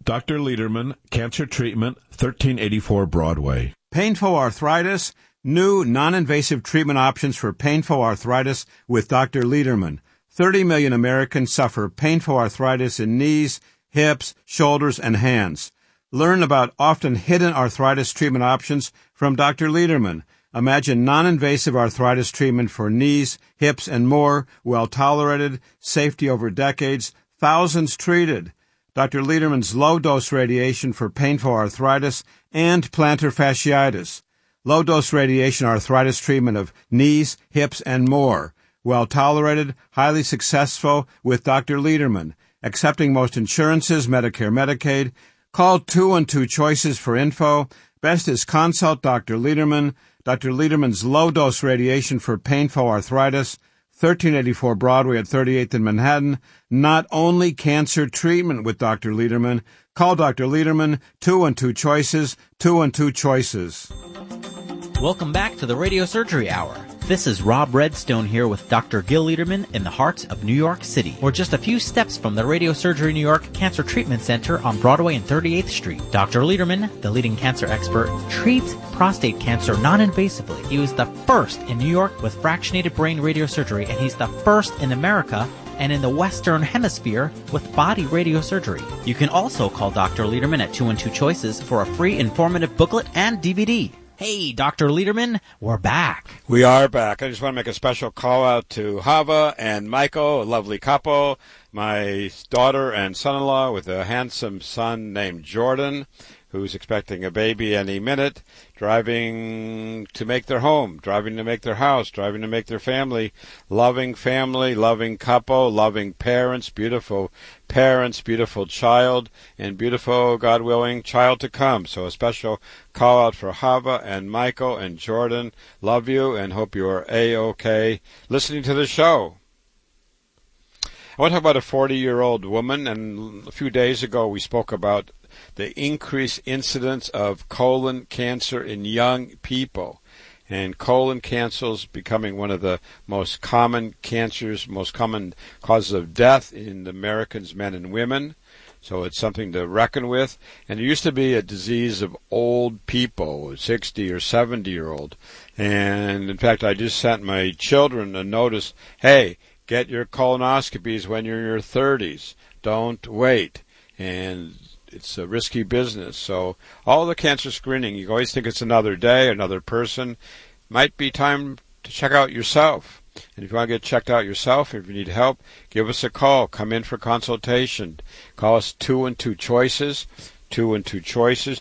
Dr. Lederman, Cancer Treatment, 1384 Broadway. Painful arthritis, new non-invasive treatment options for painful arthritis with Dr. Lederman. 30 million Americans suffer painful arthritis in knees, hips, shoulders, and hands. Learn about often hidden arthritis treatment options from Dr. Lederman. Imagine non-invasive arthritis treatment for knees, hips, and more, well-tolerated, safety over decades, thousands treated. Dr. Lederman's low-dose radiation for painful arthritis and plantar fasciitis. Low-dose radiation arthritis treatment of knees, hips, and more. Well-tolerated, highly successful with Dr. Lederman. Accepting most insurances, Medicare, Medicaid. Call 212 Choices for info. Best is consult Dr. Lederman. Dr. Lederman's low-dose radiation for painful arthritis, 1384 Broadway at 38th in Manhattan. Not only cancer treatment with Dr. Lederman. Call Dr. Lederman, 212 Choices, 212 Choices. Welcome back to the Radio Surgery Hour. This is Rob Redstone here with Dr. Gil Lederman in the heart of New York City. We're just a few steps from the Radio Surgery New York Cancer Treatment Center on Broadway and 38th Street. Dr. Lederman, the leading cancer expert, treats prostate cancer non-invasively. He was the first in New York with fractionated brain radiosurgery, and he's the first in America and in the Western Hemisphere with body radiosurgery. You can also call Dr. Lederman at 212 Choices for a free informative booklet and DVD. Hey, Dr. Lederman, we're back. We are back. I just want to make a special call out to Hava and Michael, a lovely couple, my daughter and son-in-law with a handsome son named Jordan, who's expecting a baby any minute, driving to make their home, driving to make their house, driving to make their family, loving couple, loving parents, beautiful child, and beautiful, God willing, child to come. So a special call out for Hava and Michael and Jordan. Love you and hope you are A-OK listening to the show. I want to talk about a 40-year-old woman, and a few days ago we spoke about the increased incidence of colon cancer in young people. And colon cancer is becoming one of the most common cancers, most common causes of death in Americans, men and women. So it's something to reckon with. And it used to be a disease of old people, 60 or 70-year-old. And in fact, I just sent my children a notice, hey, get your colonoscopies when you're in your 30s. Don't wait. And it's a risky business. So all the cancer screening, you always think it's another day, another person. Might be time to check out yourself. And if you want to get checked out yourself, if you need help, give us a call. Come in for consultation. Call us 212 Choices, 212 Choices,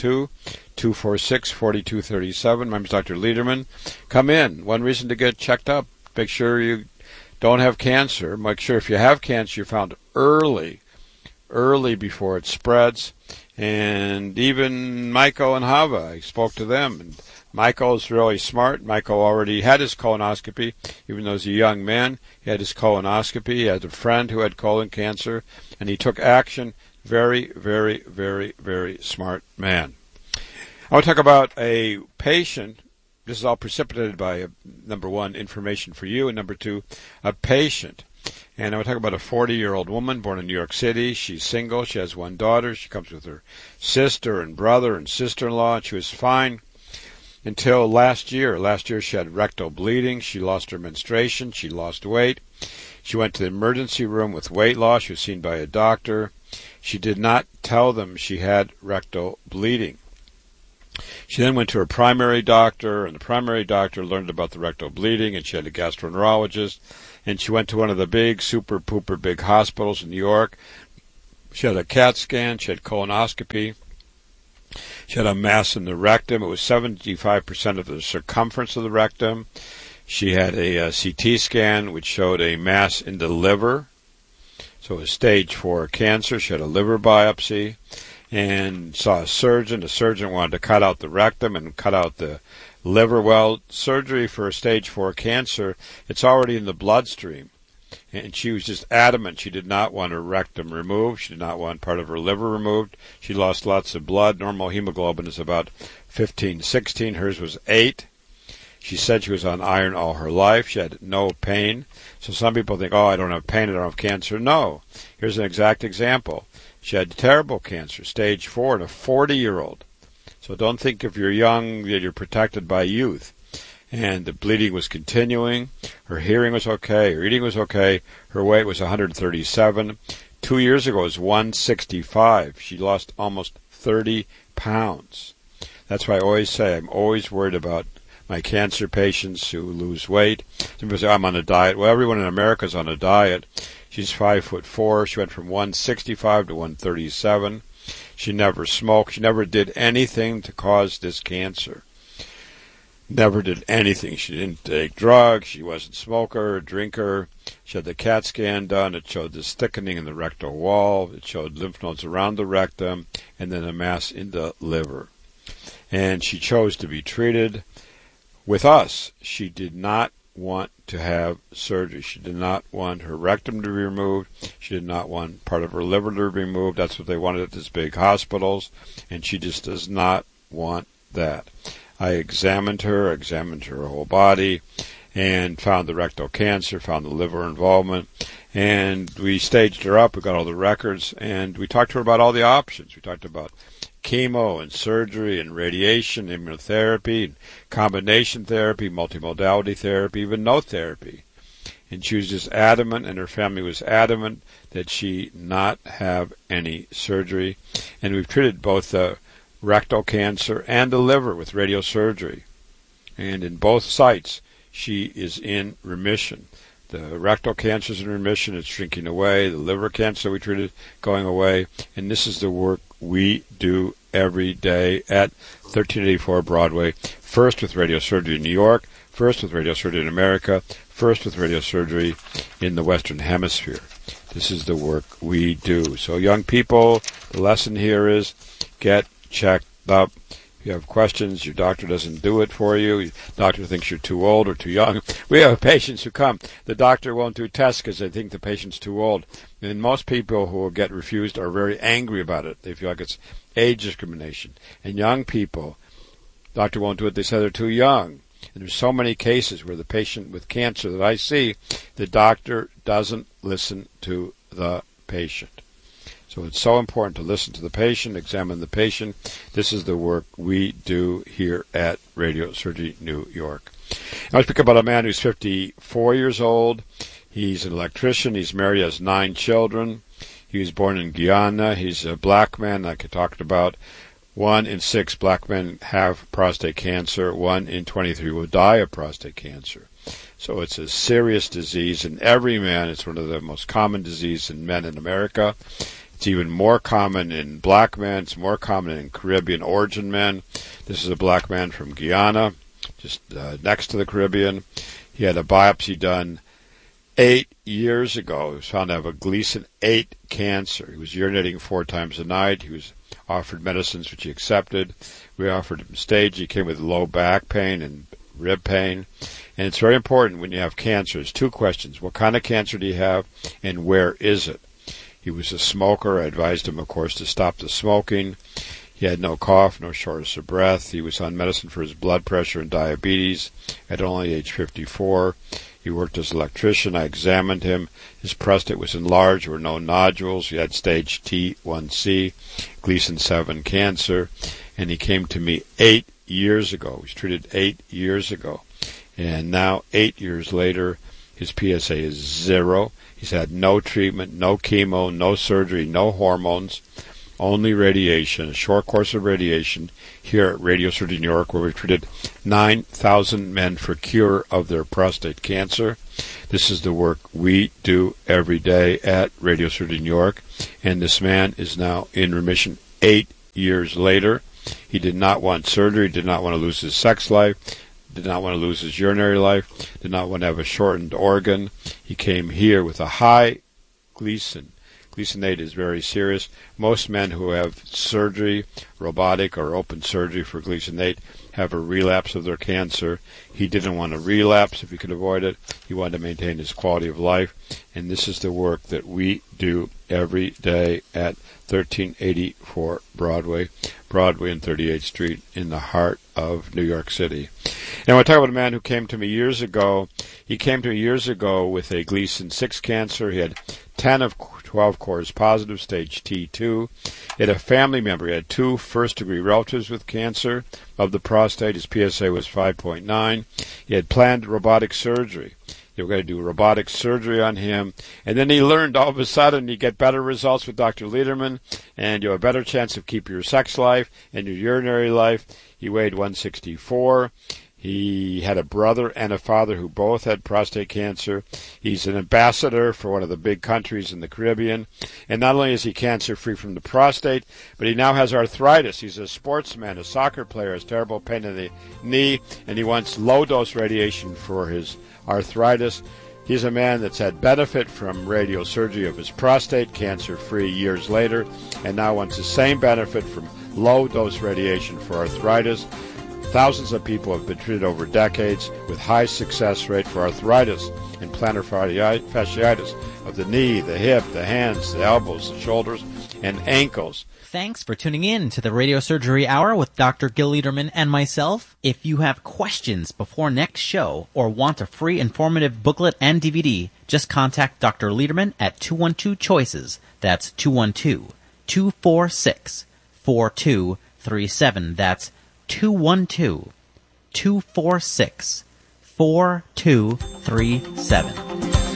212-246-4237. My name is Dr. Lederman. Come in. One reason to get checked up. Make sure you don't have cancer. Make sure if you have cancer, you're found early before it spreads. And even Michael and Hava, I spoke to them, and Michael's really smart. Michael already had his colonoscopy, even though he's a young man. He had his colonoscopy. He had a friend who had colon cancer, and he took action. Very, very, very, very smart man. I want to talk about a patient. This is all precipitated by, number one, information for you, and number two, a patient. And I want to talk about a 40-year-old woman born in New York City. She's single. She has one daughter. She comes with her sister and brother and sister-in-law. And she was fine until last year. Last year she had rectal bleeding. She lost her menstruation. She lost weight. She went to the emergency room with weight loss. She was seen by a doctor. She did not tell them she had rectal bleeding. She then went to her primary doctor, and the primary doctor learned about the rectal bleeding, and she had a gastroenterologist. And she went to one of the big, super-pooper big hospitals in New York. She had a CAT scan. She had colonoscopy. She had a mass in the rectum. It was 75% of the circumference of the rectum. She had a CT scan, which showed a mass in the liver. So it was stage 4 cancer. She had a liver biopsy and saw a surgeon. The surgeon wanted to cut out the rectum and cut out the liver. Well, surgery for stage 4 cancer, it's already in the bloodstream. And she was just adamant she did not want her rectum removed. She did not want part of her liver removed. She lost lots of blood. Normal hemoglobin is about 15, 16. Hers was 8. She said she was on iron all her life. She had no pain. So some people think, oh, I don't have pain, I don't have cancer. No. Here's an exact example. She had terrible cancer, stage 4, in a 40-year-old. So don't think if you're young that you're protected by youth. And the bleeding was continuing. Her hearing was okay. Her eating was okay. Her weight was 137. 2 years ago it was 165. She lost almost 30 pounds. That's why I always say I'm always worried about my cancer patients who lose weight. Some people say, I'm on a diet. Well, everyone in America is on a diet. She's 5'4". She went from 165 to 137. She never smoked. She never did anything to cause this cancer. Never did anything. She didn't take drugs. She wasn't a smoker, a drinker. She had the CAT scan done. It showed this thickening in the rectal wall. It showed lymph nodes around the rectum and then a mass in the liver. And she chose to be treated with us. She did not want to have surgery. She did not want her rectum to be removed. She did not want part of her liver to be removed. That's what they wanted at these big hospitals. And she just does not want that. I examined her whole body, and found the rectal cancer, found the liver involvement, and we staged her up. We got all the records, and we talked to her about all the options. We talked about chemo and surgery and radiation, immunotherapy, and combination therapy, multimodality therapy, even no therapy. And she was just adamant, and her family was adamant that she not have any surgery. And we've treated both the rectal cancer and the liver with radiosurgery. And in both sites, she is in remission. The rectal cancer is in remission. It's shrinking away. The liver cancer we treated going away. And this is the work we do every day at 1384 Broadway. First with radiosurgery in New York. First with radiosurgery in America. First with radiosurgery in the Western Hemisphere. This is the work we do. So young people, the lesson here is get checked up. If you have questions, your doctor doesn't do it for you. Your doctor thinks you're too old or too young. We have patients who come. The doctor won't do tests because they think the patient's too old. And most people who will get refused are very angry about it. They feel like it's age discrimination. And young people, doctor won't do it. They say they're too young. And there's so many cases where the patient with cancer that I see, the doctor doesn't listen to the patient. So it's so important to listen to the patient, examine the patient. This is the work we do here at Radiosurgery New York. I want to speak about a man who's 54 years old. He's an electrician. He's married, has 9 children. He was born in Guyana. He's a black man, like I talked about. 1 in 6 black men have prostate cancer. 1 in 23 will die of prostate cancer. So it's a serious disease in every man. It's one of the most common diseases in men in America. It's even more common in black men. It's more common in Caribbean origin men. This is a black man from Guyana, just next to the Caribbean. He had a biopsy done 8 years ago. He was found to have a Gleason 8 cancer. He was urinating 4 times a night. He was offered medicines, which he accepted. We offered him stage. He came with low back pain and rib pain. And it's very important when you have cancer. There's 2 questions. What kind of cancer do you have, and where is it? He was a smoker. I advised him, of course, to stop the smoking. He had no cough, no shortness of breath. He was on medicine for his blood pressure and diabetes at only age 54. He worked as an electrician. I examined him. His prostate was enlarged. There were no nodules. He had stage T1C, Gleason 7 cancer. And he came to me 8 years ago. He was treated 8 years ago. And now, 8 years later, his PSA is 0. He's had no treatment, no chemo, no surgery, no hormones, only radiation, a short course of radiation here at Radiosurgery New York, where we've treated 9,000 men for cure of their prostate cancer. This is the work we do every day at Radiosurgery New York, and this man is now in remission 8 years later. He did not want surgery, did not want to lose his sex life, did not want to lose his urinary life, did not want to have a shortened organ. He came here with a high Gleason. Gleason 8 is very serious. Most men who have surgery, robotic or open surgery for Gleason 8, have a relapse of their cancer. He didn't want to relapse if he could avoid it. He wanted to maintain his quality of life. And this is the work that we do every day at 1384 Broadway and 38th Street in the heart of New York City. And I talk about a man who came to me years ago. He came to me years ago with a Gleason 6 cancer. He had 10 of 12 cores positive, stage T2. He had a family member. He had 2 first-degree relatives with cancer of the prostate. His PSA was 5.9. He had planned robotic surgery. They were going to do robotic surgery on him. And then he learned all of a sudden you get better results with Dr. Lederman, and you have a better chance of keeping your sex life and your urinary life. He weighed 164. He had a brother and a father who both had prostate cancer. He's an ambassador for one of the big countries in the Caribbean. And not only is he cancer-free from the prostate, but he now has arthritis. He's a sportsman, a soccer player, has terrible pain in the knee, and he wants low-dose radiation for his arthritis. He's a man that's had benefit from radiosurgery of his prostate, cancer-free years later, and now wants the same benefit from low-dose radiation for arthritis. Thousands of people have been treated over decades with high success rate for arthritis and plantar fasciitis of the knee, the hip, the hands, the elbows, the shoulders, and ankles. Thanks for tuning in to the Radio Surgery Hour with Dr. Gil Lederman and myself. If you have questions before next show or want a free informative booklet and DVD, just contact Dr. Lederman at 212-CHOICES. That's 212-246-4237. That's 212-246-4237.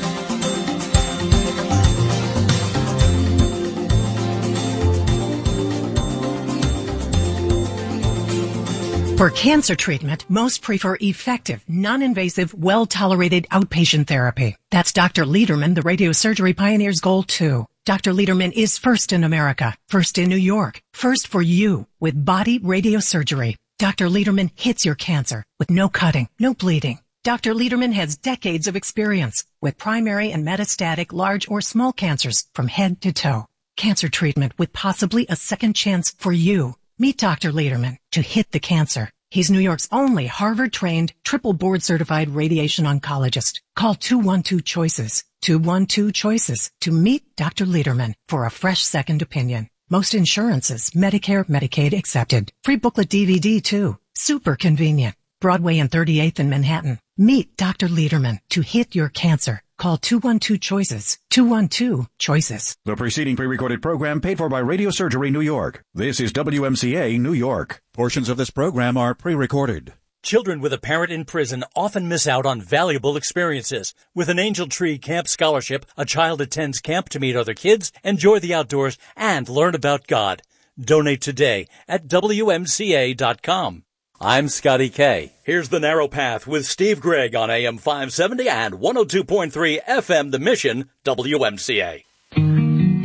For cancer treatment, most prefer effective, non-invasive, well-tolerated outpatient therapy. That's Dr. Lederman, the radiosurgery pioneer's goal, too. Dr. Lederman is first in America, first in New York, first for you with body radiosurgery. Dr. Lederman hits your cancer with no cutting, no bleeding. Dr. Lederman has decades of experience with primary and metastatic large or small cancers from head to toe. Cancer treatment with possibly a second chance for you. Meet Dr. Lederman to hit the cancer. He's New York's only Harvard-trained, triple board-certified radiation oncologist. Call 212-CHOICES, 212-CHOICES to meet Dr. Lederman for a fresh second opinion. Most insurances, Medicare, Medicaid accepted. Free booklet DVD too. Super convenient. Broadway and 38th in Manhattan. Meet Dr. Lederman to hit your cancer. Call 212-CHOICES, 212-CHOICES. The preceding pre-recorded program paid for by Radio Surgery New York. This is WMCA New York. Portions of this program are pre-recorded. Children with a parent in prison often miss out on valuable experiences. With an Angel Tree Camp Scholarship, a child attends camp to meet other kids, enjoy the outdoors, and learn about God. Donate today at WMCA.com. I'm Scotty K. Here's The Narrow Path with Steve Gregg on AM 570 and 102.3 FM The Mission, WMCA.